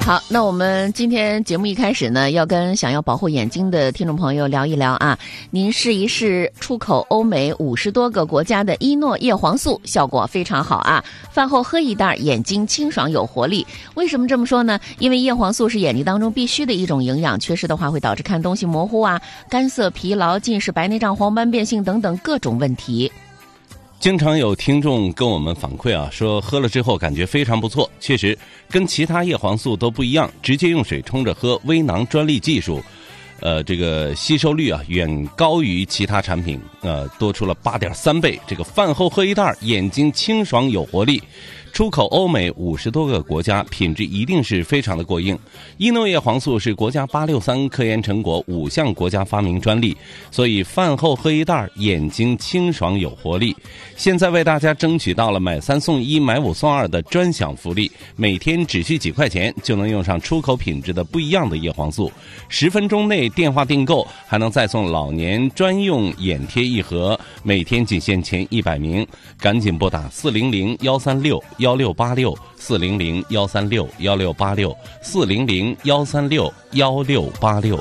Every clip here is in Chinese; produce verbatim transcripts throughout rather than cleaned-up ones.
好，那我们今天节目一开始呢，要跟想要保护眼睛的听众朋友聊一聊啊。您试一试出口欧美五十多个国家的伊诺叶黄素，效果非常好啊。饭后喝一袋，眼睛清爽有活力。为什么这么说呢？因为叶黄素是眼睛当中必须的一种营养，缺失的话会导致看东西模糊啊、干涩、疲劳、近视、白内障、黄斑变性等等各种问题。 经常有听众跟我们反馈啊，说喝了之后感觉非常不错，确实跟其他叶黄素都不一样，直接用水冲着喝，微囊专利技术，呃，这个吸收率啊远高于其他产品，呃，多出了 八点三倍。这个饭后喝一袋，眼睛清爽有活力。出口欧美五十多个国家，品质一定是非常的过硬。伊诺叶黄素是国家八六三科研成果，五项国家发明专利，所以饭后喝一袋，眼睛清爽有活力。现在为大家争取到了买三送一、买五送二的专享福利，每天只需几块钱就能用上出口品质的不一样的叶黄素。十分钟内电话订购，还能再送老年专用眼贴一盒，每天仅限前一百名，赶紧拨打四零零幺三六幺六八六四零零幺三六幺六八六四零零幺三六幺六八六。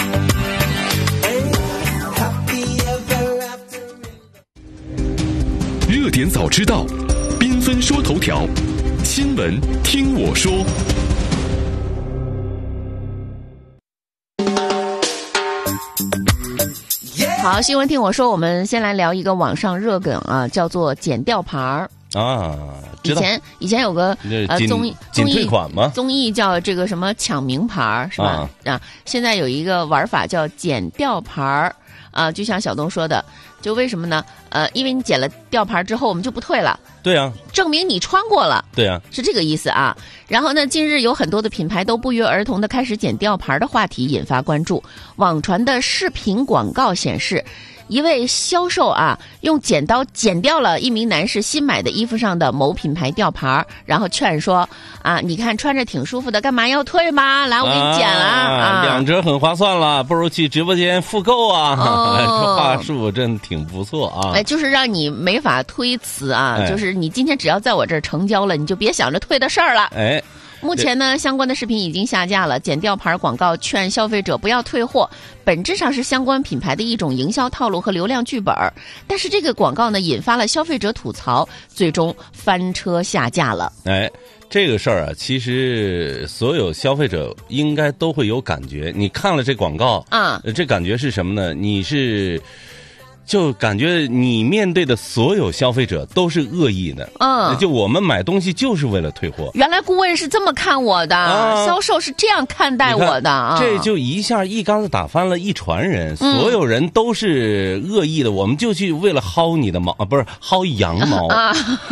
热点早知道，缤纷说头条，新闻听我说。 好，新闻听我说，我们先来聊一个网上热梗啊，叫做剪吊牌儿。 啊，知道以前以前有个呃综艺仅退款吗？ 综艺叫这个什么抢名牌是吧？啊, 啊，现在有一个玩法叫剪吊牌啊，就像小东说的，就为什么呢？呃，因为你剪了吊牌之后，我们就不退了。 对啊， 证明你穿过了。 对啊， 是这个意思啊。然后呢，近日有很多的品牌都不约而同的开始剪吊牌的话题引发关注。网传的视频广告显示，一位销售啊，用剪刀剪掉了一名男士新买的衣服上的某品牌吊牌，然后劝说啊，你看穿着挺舒服的，干嘛要退吗？来，我给你剪了啊， 啊两折很划算了，不如去直播间复购啊。 哦、 这话术真挺不错啊。 哎，就是让你没法推辞啊，哎、就是你今天只要在我这儿成交了，你就别想着退的事儿了。 哎。 目前呢，相关的视频已经下架了。剪吊牌广告劝消费者不要退货，本质上是相关品牌的一种营销套路和流量剧本。但是这个广告呢，引发了消费者吐槽，最终翻车下架了。 哎，这个事儿啊，其实所有消费者应该都会有感觉。你看了这广告啊、嗯，这感觉是什么呢？你是。就感觉你面对的所有消费者都是恶意的，嗯，就我们买东西就是为了退货。 原来顾问是这么看我的，啊、销售是这样看待我的，啊、 这就一下一竿子打翻了一船人，嗯、所有人都是恶意的，我们就去为了薅你的毛啊，不是薅羊毛啊。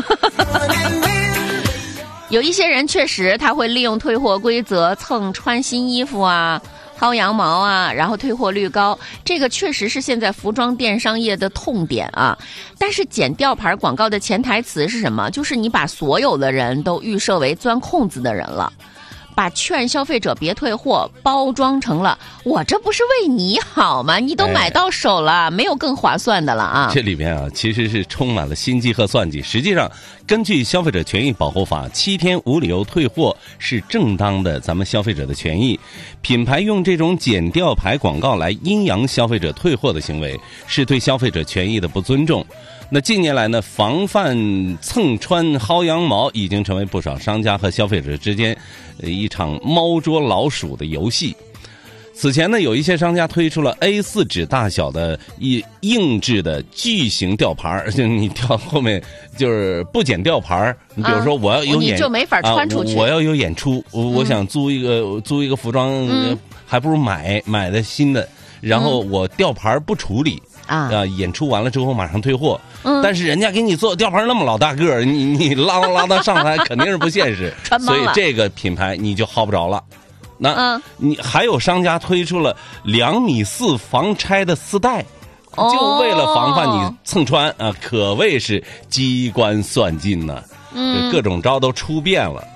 有一些人确实他会利用退货规则蹭穿新衣服啊。薅羊毛啊，然后退货率高，这个确实是现在服装电商业的痛点啊。但是剪吊牌广告的潜台词是什么？就是你把所有的人都预设为钻空子的人了，把劝消费者别退货包装成了我这不是为你好吗？你都买到手了，哎、没有更划算的了啊！ 这里边啊，其实是充满了心机和算计。实际上，根据消费者权益保护法，七天无理由退货是正当的，咱们消费者的权益。品牌用这种剪吊牌广告来阴阳消费者退货的行为，是对消费者权益的不尊重。那近年来呢，防范蹭穿薅羊毛已经成为不少商家和消费者之间一场猫捉老鼠的游戏。此前呢，有一些商家推出了 A 四 纸大小的一硬质的巨型吊牌，就你吊后面就是不剪吊牌，你比如说我要有演、 啊、你就没法穿出去、 啊、我, 我要有演出，我、嗯、我想租一个租一个服装、嗯、还不如买买的新的，然后我吊牌不处理。啊, 啊！演出完了之后马上退货，嗯、但是人家给你做吊牌那么老大个儿，你你拉拉拉到上台肯定是不现实，所以这个品牌你就薅不着了。那、嗯、你还有商家推出了两米四防拆的丝带，哦、就为了防范你蹭穿啊，可谓是机关算尽呐、啊，嗯、各种招都出遍了。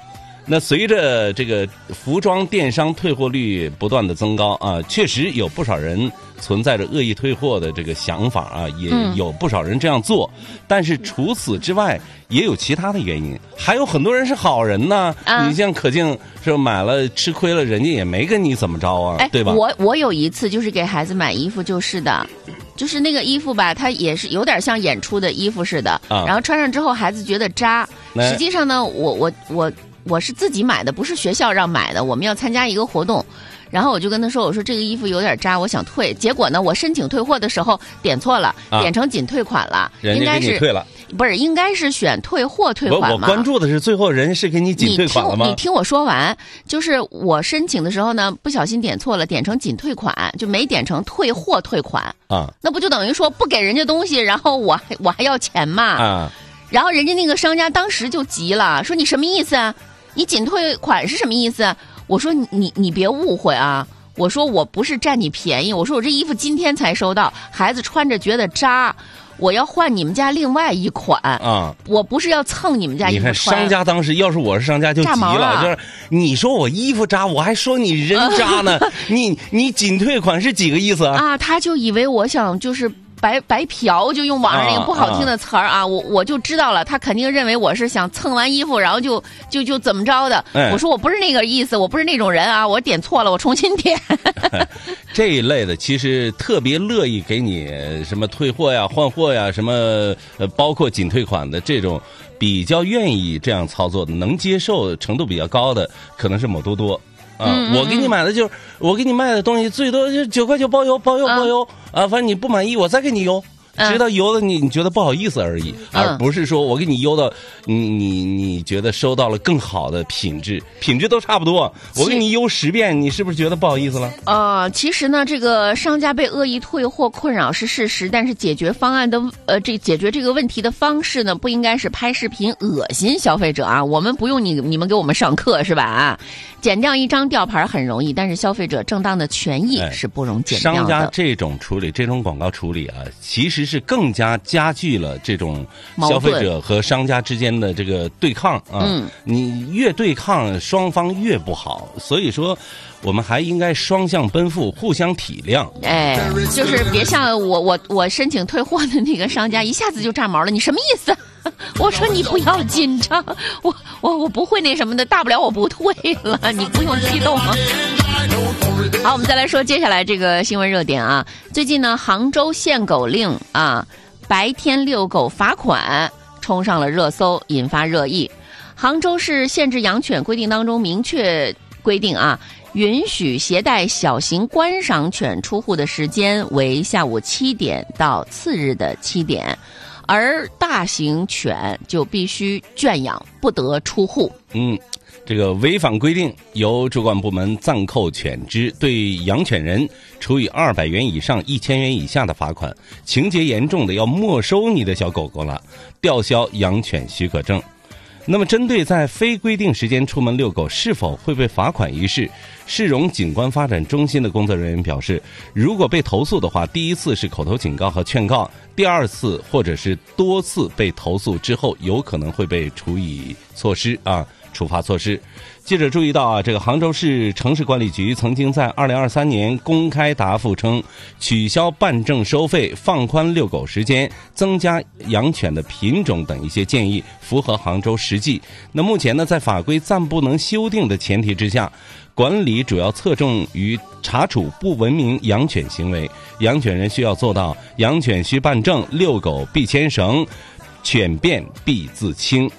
那随着这个服装电商退货率不断的增高啊，确实有不少人存在着恶意退货的这个想法啊，也有不少人这样做。嗯、但是除此之外，也有其他的原因，还有很多人是好人呢。啊、你像可静是买了吃亏了，人家也没跟你怎么着啊， 哎、 对吧？ 我我有一次就是给孩子买衣服，就是的。就是那个衣服吧，它也是有点像演出的衣服似的，啊、然后穿上之后孩子觉得扎。实际上呢，我我我我是自己买的，不是学校让买的。我们要参加一个活动，然后我就跟他说：“我说这个衣服有点扎，我想退。”结果呢，我申请退货的时候点错了，啊、点成仅退款了，应该是退了。 不是，应该是选退货退款嘛？ 我我关注的是最后人家是给你仅退款了吗？ 你听，你听我说完，就是我申请的时候呢，不小心点错了，点成仅退款，就没点成退货退款啊。那不就等于说不给人家东西，然后我还我还要钱嘛？啊。然后人家那个商家当时就急了，说你什么意思啊？你仅退款是什么意思？我说你你你别误会啊。我说我不是占你便宜，我说我这衣服今天才收到，孩子穿着觉得扎，我要换你们家另外一款啊！我不是要蹭你们家衣服穿。 你看商家当时要是我是商家就急了，就是你说我衣服扎，我还说你人扎呢，你你仅退款是几个意思啊？ 啊，他就以为我想就是白白嫖，就用网上那个不好听的词儿啊，啊我我就知道了，他肯定认为我是想蹭完衣服，然后就就就怎么着的。哎、我说我不是那个意思，我不是那种人啊，我点错了，我重新点。 这一类的其实特别乐意给你什么退货呀、换货呀，什么呃，包括仅退款的这种，比较愿意这样操作的，能接受程度比较高的，可能是某多多。啊，嗯嗯我给你买的就是我给你卖的东西，最多就九块九包邮，包邮包邮啊！反正你不满意，我再给你邮，直到邮的你你觉得不好意思而已，嗯、而不是说我给你邮到你你你觉得收到了更好的品质，品质都差不多，我给你邮十遍，你是不是觉得不好意思了？ 呃，其实呢，这个商家被恶意退货困扰是事实，但是解决方案的呃，这解决这个问题的方式呢，不应该是拍视频恶心消费者啊！我们不用你你们给我们上课是吧？啊。剪掉一张吊牌很容易，但是消费者正当的权益是不容剪掉的。 商家这种处理，这种广告处理啊，其实是更加加剧了这种消费者和商家之间的这个对抗啊。嗯，你越对抗，双方越不好。所以说，我们还应该双向奔赴，互相体谅。 哎，就是别像我我我申请退货的那个商家，一下子就炸毛了。你什么意思？我说你不要紧张，我我我不会那什么的，大不了我不退了，你不用激动。好，我们再来说接下来这个新闻热点啊。最近呢，杭州限狗令啊，白天遛狗罚款冲上了热搜，引发热议。杭州市限制养犬规定当中明确规定啊，允许携带小型观赏犬出户的时间为下午七点到次日的七点。而大型犬就必须圈养，不得出户。 嗯，这个违反规定，由主管部门暂扣犬只，对养犬人处以二百元以上一千元以下的罚款，情节严重的要没收你的小狗狗了，吊销养犬许可证。那么，针对在非规定时间出门遛狗是否会被罚款一事，市容景观发展中心的工作人员表示，如果被投诉的话，第一次是口头警告和劝告，第二次或者是多次被投诉之后，有可能会被处以措施啊。处罚措施。记者注意到啊，这个杭州市城市管理局曾经在二零二三年公开答复称，取消办证收费、放宽遛狗时间、增加养犬的品种等一些建议，符合杭州实际。那目前呢，在法规暂不能修订的前提之下，管理主要侧重于查处不文明养犬行为，养犬人需要做到养犬需办证、遛狗必牵绳、犬便必自清。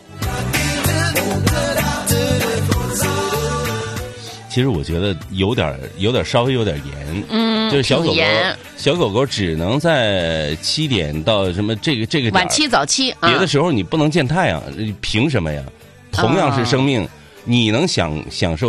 其实我觉得有点有点稍微有点严，嗯，就是小狗狗小狗狗只能在七点到什么这个这个晚期早期， 别的时候你不能见太阳，凭什么呀？同样是生命，你能享享受